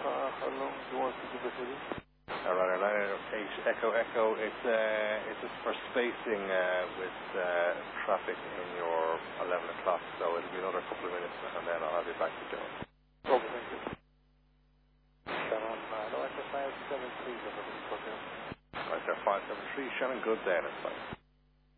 How long do you want to do the heading? Alright, Liner 8 Echo Echo. It's just for spacing with traffic in your 11 o'clock, so it'll be another couple of minutes and then I'll have you back to Joe. Okay, thank you. Shannon, no, it's a 573. Right there, 573. Shannon, good day, in 5.